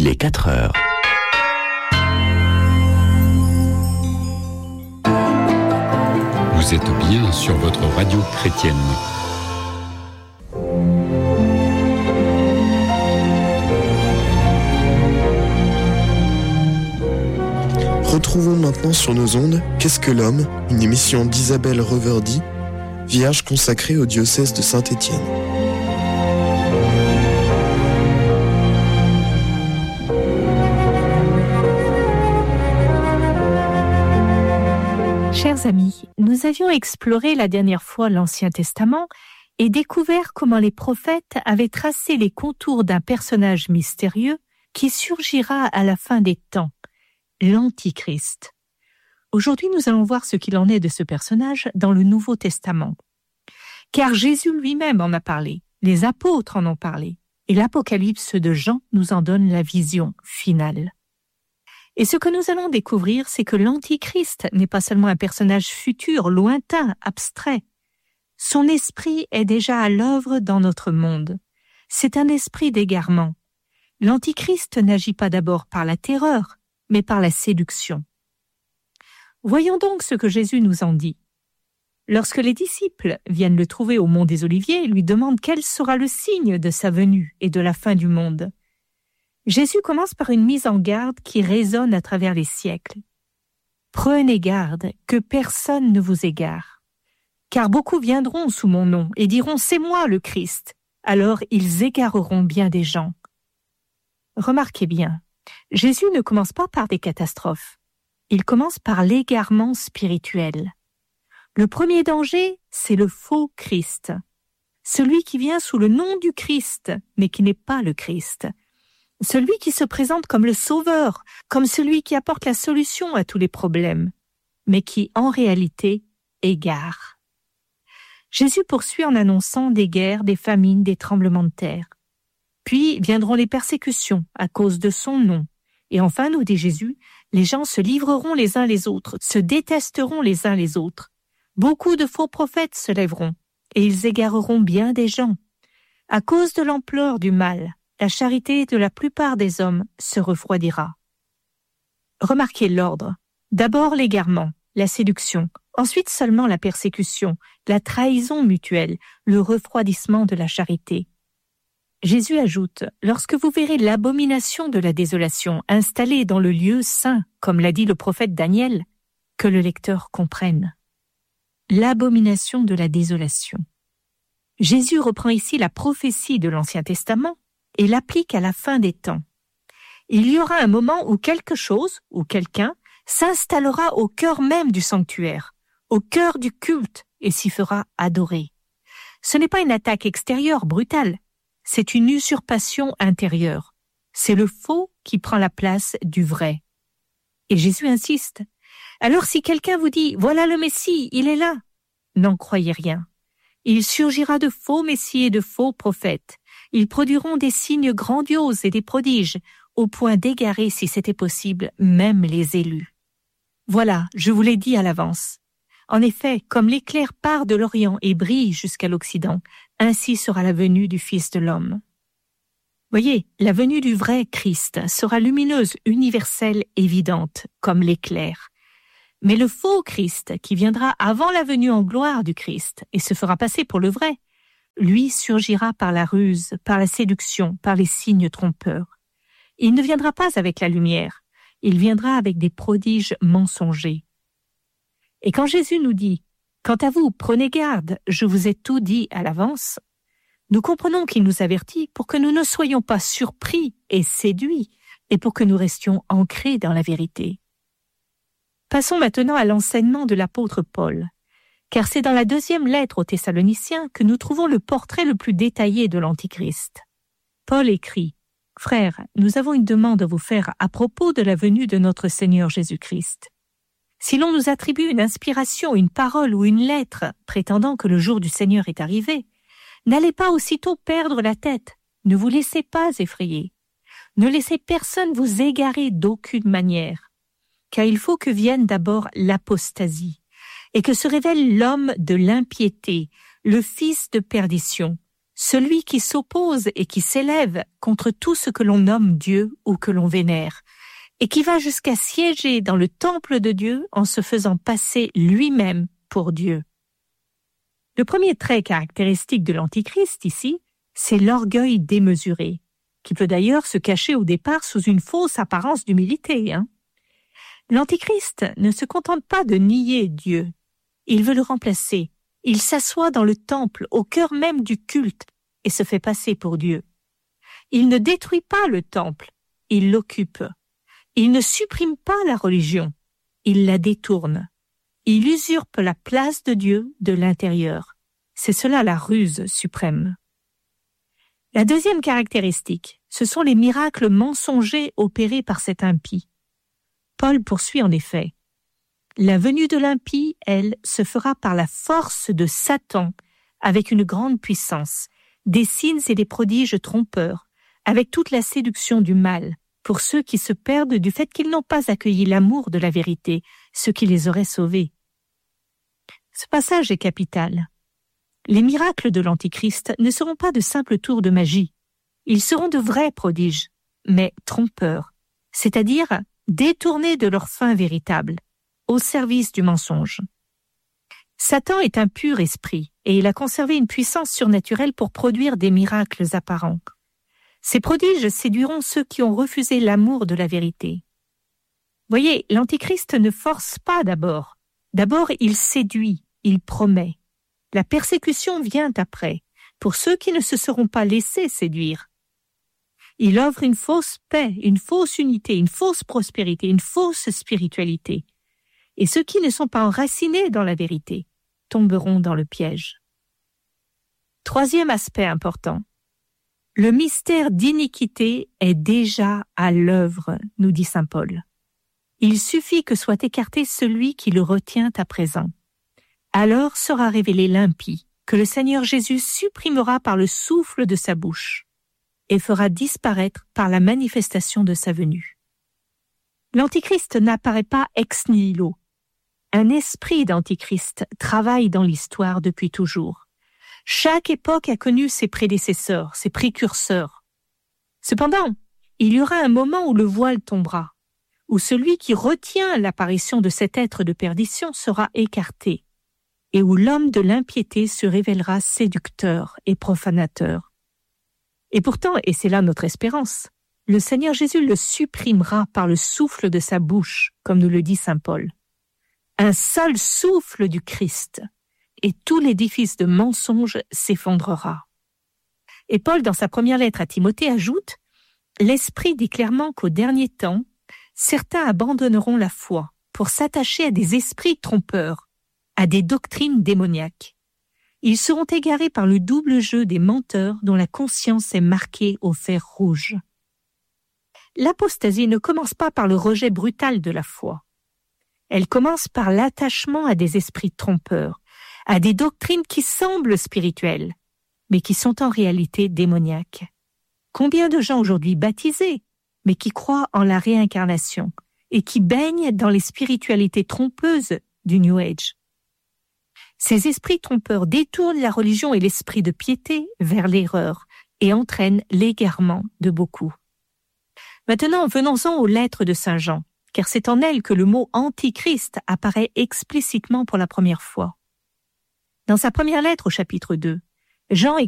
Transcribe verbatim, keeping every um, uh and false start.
Il est quatre heures. Vous êtes bien sur votre radio chrétienne. Retrouvons maintenant sur nos ondes Qu'est-ce que l'homme, une émission d'Isabelle Reverdy, vierge consacrée au diocèse de Saint-Étienne. Chers amis, nous avions exploré la dernière fois l'Ancien Testament et découvert comment les prophètes avaient tracé les contours d'un personnage mystérieux qui surgira à la fin des temps, l'Antichrist. Aujourd'hui, nous allons voir ce qu'il en est de ce personnage dans le Nouveau Testament. Car Jésus lui-même en a parlé, les apôtres en ont parlé, et l'Apocalypse de Jean nous en donne la vision finale. Et ce que nous allons découvrir, c'est que l'Antichrist n'est pas seulement un personnage futur, lointain, abstrait. Son esprit est déjà à l'œuvre dans notre monde. C'est un esprit d'égarement. L'Antichrist n'agit pas d'abord par la terreur, mais par la séduction. Voyons donc ce que Jésus nous en dit. Lorsque les disciples viennent le trouver au mont des Oliviers, ils lui demandent quel sera le signe de sa venue et de la fin du monde. Jésus commence par une mise en garde qui résonne à travers les siècles. Prenez garde que personne ne vous égare. Car beaucoup viendront sous mon nom et diront « C'est moi le Christ ». Alors ils égareront bien des gens. Remarquez bien, Jésus ne commence pas par des catastrophes. Il commence par l'égarement spirituel. Le premier danger, c'est le faux Christ. Celui qui vient sous le nom du Christ, mais qui n'est pas le Christ. Celui qui se présente comme le sauveur, comme celui qui apporte la solution à tous les problèmes, mais qui, en réalité, égare. Jésus poursuit en annonçant des guerres, des famines, des tremblements de terre. Puis viendront les persécutions à cause de son nom. Et enfin, nous dit Jésus, les gens se livreront les uns les autres, se détesteront les uns les autres. Beaucoup de faux prophètes se lèveront, et ils égareront bien des gens. À cause de l'ampleur du mal, la charité de la plupart des hommes se refroidira. Remarquez l'ordre. D'abord l'égarement, la séduction, ensuite seulement la persécution, la trahison mutuelle, le refroidissement de la charité. Jésus ajoute, lorsque vous verrez l'abomination de la désolation installée dans le lieu saint, comme l'a dit le prophète Daniel, que le lecteur comprenne. L'abomination de la désolation. Jésus reprend ici la prophétie de l'Ancien Testament et l'applique à la fin des temps. Il y aura un moment où quelque chose, ou quelqu'un, s'installera au cœur même du sanctuaire, au cœur du culte, et s'y fera adorer. Ce n'est pas une attaque extérieure brutale, c'est une usurpation intérieure. C'est le faux qui prend la place du vrai. Et Jésus insiste. Alors si quelqu'un vous dit « Voilà le Messie, il est là », n'en croyez rien. Il surgira de faux messies et de faux prophètes. Ils produiront des signes grandioses et des prodiges, au point d'égarer, si c'était possible, même les élus. Voilà, je vous l'ai dit à l'avance. En effet, comme l'éclair part de l'Orient et brille jusqu'à l'Occident, ainsi sera la venue du Fils de l'homme. Voyez, la venue du vrai Christ sera lumineuse, universelle, évidente, comme l'éclair. Mais le faux Christ, qui viendra avant la venue en gloire du Christ et se fera passer pour le vrai, lui surgira par la ruse, par la séduction, par les signes trompeurs. Il ne viendra pas avec la lumière, il viendra avec des prodiges mensongers. Et quand Jésus nous dit « Quant à vous, prenez garde, je vous ai tout dit à l'avance », nous comprenons qu'il nous avertit pour que nous ne soyons pas surpris et séduits et pour que nous restions ancrés dans la vérité. Passons maintenant à l'enseignement de l'apôtre Paul, car c'est dans la deuxième lettre aux Thessaloniciens que nous trouvons le portrait le plus détaillé de l'Antichrist. Paul écrit « Frères, nous avons une demande à vous faire à propos de la venue de notre Seigneur Jésus-Christ. Si l'on nous attribue une inspiration, une parole ou une lettre prétendant que le jour du Seigneur est arrivé, n'allez pas aussitôt perdre la tête, ne vous laissez pas effrayer. Ne laissez personne vous égarer d'aucune manière, car il faut que vienne d'abord l'apostasie, et que se révèle l'homme de l'impiété, le fils de perdition, celui qui s'oppose et qui s'élève contre tout ce que l'on nomme Dieu ou que l'on vénère, et qui va jusqu'à siéger dans le temple de Dieu en se faisant passer lui-même pour Dieu. Le premier trait caractéristique de l'Antichrist ici, c'est l'orgueil démesuré, qui peut d'ailleurs se cacher au départ sous une fausse apparence d'humilité. Hein. L'Antichrist ne se contente pas de nier Dieu, il veut le remplacer. Il s'assoit dans le temple, au cœur même du culte, et se fait passer pour Dieu. Il ne détruit pas le temple, il l'occupe. Il ne supprime pas la religion, il la détourne. Il usurpe la place de Dieu de l'intérieur. C'est cela la ruse suprême. La deuxième caractéristique, ce sont les miracles mensongers opérés par cet impie. Paul poursuit en effet. La venue de l'impie, elle, se fera par la force de Satan, avec une grande puissance, des signes et des prodiges trompeurs, avec toute la séduction du mal, pour ceux qui se perdent du fait qu'ils n'ont pas accueilli l'amour de la vérité, ce qui les aurait sauvés. Ce passage est capital. Les miracles de l'Antichrist ne seront pas de simples tours de magie. Ils seront de vrais prodiges, mais trompeurs, c'est-à-dire détournés de leur fin véritable, au service du mensonge. Satan est un pur esprit et il a conservé une puissance surnaturelle pour produire des miracles apparents. Ces prodiges séduiront ceux qui ont refusé l'amour de la vérité. Voyez, l'Antichrist ne force pas d'abord. D'abord, il séduit, il promet. La persécution vient après, pour ceux qui ne se seront pas laissés séduire. Il offre une fausse paix, une fausse unité, une fausse prospérité, une fausse spiritualité. Et ceux qui ne sont pas enracinés dans la vérité tomberont dans le piège. Troisième aspect important. Le mystère d'iniquité est déjà à l'œuvre, nous dit saint Paul. Il suffit que soit écarté celui qui le retient à présent. Alors sera révélé l'impie, que le Seigneur Jésus supprimera par le souffle de sa bouche et fera disparaître par la manifestation de sa venue. L'Antichrist n'apparaît pas ex nihilo. Un esprit d'Antichrist travaille dans l'histoire depuis toujours. Chaque époque a connu ses prédécesseurs, ses précurseurs. Cependant, il y aura un moment où le voile tombera, où celui qui retient l'apparition de cet être de perdition sera écarté, et où l'homme de l'impiété se révélera séducteur et profanateur. Et pourtant, et c'est là notre espérance, le Seigneur Jésus le supprimera par le souffle de sa bouche, comme nous le dit saint Paul. Un seul souffle du Christ, et tout l'édifice de mensonges s'effondrera. Et Paul, dans sa première lettre à Timothée, ajoute « L'Esprit dit clairement qu'au dernier temps, certains abandonneront la foi pour s'attacher à des esprits trompeurs, à des doctrines démoniaques. Ils seront égarés par le double jeu des menteurs dont la conscience est marquée au fer rouge. » L'apostasie ne commence pas par le rejet brutal de la foi. Elle commence par l'attachement à des esprits trompeurs, à des doctrines qui semblent spirituelles, mais qui sont en réalité démoniaques. Combien de gens aujourd'hui baptisés, mais qui croient en la réincarnation et qui baignent dans les spiritualités trompeuses du New Age. Ces esprits trompeurs détournent la religion et l'esprit de piété vers l'erreur et entraînent l'égarement de beaucoup. Maintenant, venons-en aux lettres de saint Jean, car c'est en elles que le mot « antichrist » apparaît explicitement pour la première fois. Dans sa première lettre au chapitre deux, Jean